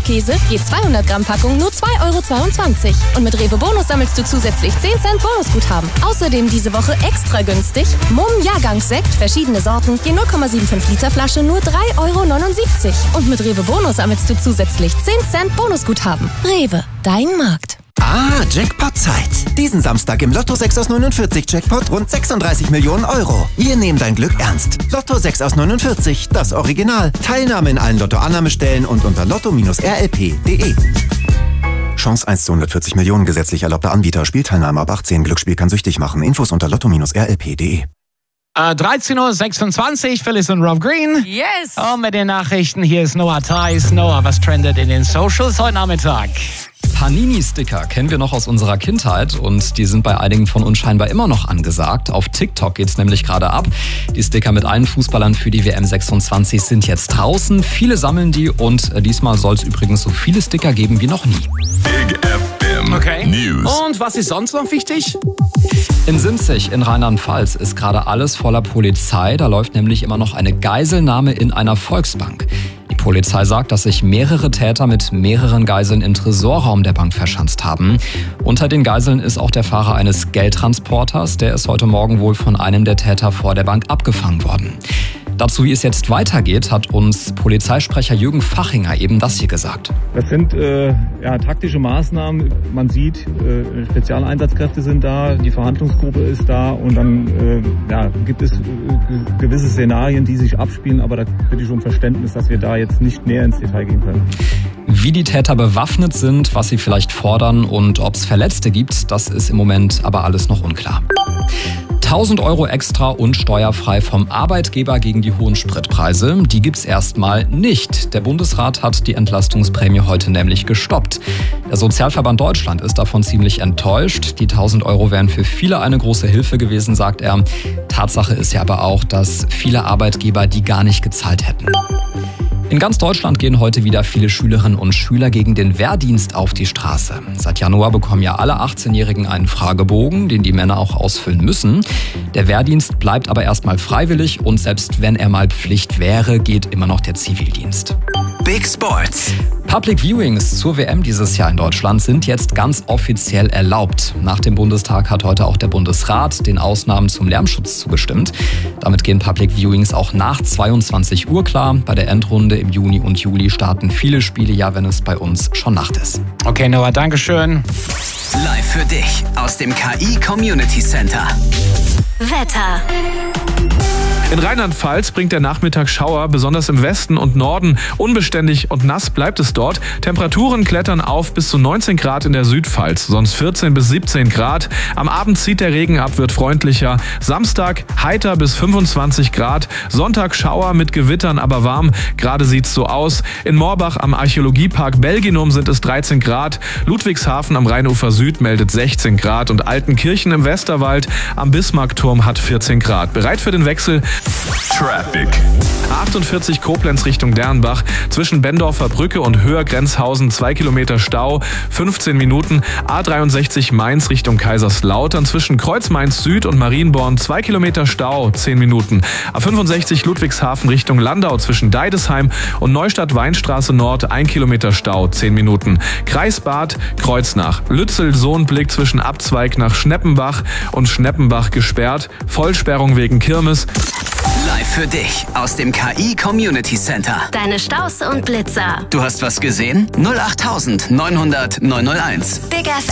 Schafskäse, je 200 Gramm Packung nur 2,22 €. Und mit Rewe Bonus sammelst du zusätzlich 10 Cent Bonusguthaben. Außerdem diese Woche extra günstig Mumm Jahrgangssekt, verschiedene Sorten, je 0,75 Liter Flasche nur 3,79 €. Und mit Rewe Bonus sammelst du zusätzlich 10 Cent Bonusguthaben. Rewe, dein Markt. Jackpot-Zeit. Diesen Samstag im Lotto 6 aus 49 Jackpot rund 36 Millionen €. Wir nehmen dein Glück ernst. Lotto 6 aus 49, das Original. Teilnahme in allen Lotto-Annahmestellen und unter lotto-rlp.de. Chance 1 zu 140 Millionen, gesetzlich erlaubter Anbieter. Spielteilnahme ab 18. Glücksspiel kann süchtig machen. Infos unter lotto-rlp.de. 13:26 Uhr, Phyllis und Rob Green. Yes. Und mit den Nachrichten, hier ist Noah Theis. Noah, was trendet in den Socials heute Nachmittag? Panini-Sticker kennen wir noch aus unserer Kindheit und die sind bei einigen von uns scheinbar immer noch angesagt. Auf TikTok geht's nämlich gerade ab. Die Sticker mit allen Fußballern für die WM 26 sind jetzt draußen. Viele sammeln die und diesmal soll es übrigens so viele Sticker geben wie noch nie. Big FM Okay. News. Und was ist sonst noch wichtig? In Sinzig in Rheinland-Pfalz ist gerade alles voller Polizei. Da läuft nämlich immer noch eine Geiselnahme in einer Volksbank. Die Polizei sagt, dass sich mehrere Täter mit mehreren Geiseln im Tresorraum der Bank verschanzt haben. Unter den Geiseln ist auch der Fahrer eines Geldtransporters. Der ist heute Morgen wohl von einem der Täter vor der Bank abgefangen worden. Dazu, wie es jetzt weitergeht, hat uns Polizeisprecher Jürgen Fachinger eben das hier gesagt. Das sind taktische Maßnahmen. Man sieht, Spezialeinsatzkräfte sind da, die Verhandlungsgruppe ist da und dann gibt es gewisse Szenarien, die sich abspielen, aber da bitte ich um Verständnis, dass wir da jetzt nicht näher ins Detail gehen können. Wie die Täter bewaffnet sind, was sie vielleicht fordern und ob es Verletzte gibt, das ist im Moment aber alles noch unklar. 1.000 € extra und steuerfrei vom Arbeitgeber gegen die hohen Spritpreise. Die gibt's erstmal nicht. Der Bundesrat hat die Entlastungsprämie heute nämlich gestoppt. Der Sozialverband Deutschland ist davon ziemlich enttäuscht. Die 1.000 € wären für viele eine große Hilfe gewesen, sagt er. Tatsache ist ja aber auch, dass viele Arbeitgeber die gar nicht gezahlt hätten. In ganz Deutschland gehen heute wieder viele Schülerinnen und Schüler gegen den Wehrdienst auf die Straße. Seit Januar bekommen ja alle 18-Jährigen einen Fragebogen, den die Männer auch ausfüllen müssen. Der Wehrdienst bleibt aber erstmal freiwillig und selbst wenn er mal Pflicht wäre, geht immer noch der Zivildienst. Big Sports. Public Viewings zur WM dieses Jahr in Deutschland sind jetzt ganz offiziell erlaubt. Nach dem Bundestag hat heute auch der Bundesrat den Ausnahmen zum Lärmschutz zugestimmt. Damit gehen Public Viewings auch nach 22 Uhr klar. Bei der Endrunde im Juni und Juli starten viele Spiele, ja, wenn es bei uns schon Nacht ist. Okay, Noah, Dankeschön. Live für dich aus dem KI Community Center. Wetter. In Rheinland-Pfalz bringt der Nachmittag Schauer, besonders im Westen und Norden. Unbeständig und nass bleibt es dort. Temperaturen klettern auf bis zu 19 Grad in der Südpfalz, sonst 14 bis 17 Grad. Am Abend zieht der Regen ab, wird freundlicher. Samstag heiter bis 25 Grad. Sonntag Schauer mit Gewittern, aber warm. Gerade sieht's so aus. In Morbach am Archäologiepark Belginum sind es 13 Grad. Ludwigshafen am Rheinufer Süd meldet 16 Grad. Und Altenkirchen im Westerwald am Bismarckturm hat 14 Grad. Bereit für den Wechsel? Traffic. 48 Koblenz Richtung Dernbach. Zwischen Bendorfer Brücke und Höher-Grenzhausen 2 Kilometer Stau, 15 Minuten. A63 Mainz Richtung Kaiserslautern. Zwischen Kreuz-Mainz Süd und Marienborn 2 Kilometer Stau, 10 Minuten. A65 Ludwigshafen Richtung Landau zwischen Deidesheim und Neustadt-Weinstraße Nord 1 Kilometer Stau, 10 Minuten. Kreisbad Kreuznach. Lützel-Sohnblick zwischen Abzweig nach Schneppenbach und Schneppenbach gesperrt. Vollsperrung wegen Kirmes. Live für dich aus dem KI Community Center. Deine Staus und Blitzer. Du hast was gesehen? 08900 901. Big FM.